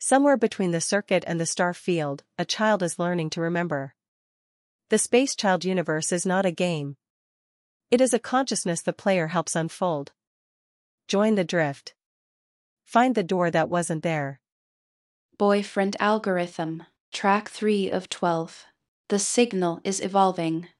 Somewhere between the circuit and the star field, a child is learning to remember. The Space Child universe is not a game. It is a consciousness the player helps unfold. Join the drift. Find the door that wasn't there. Boyfriend algorithm, track 3 of 12. The signal is evolving.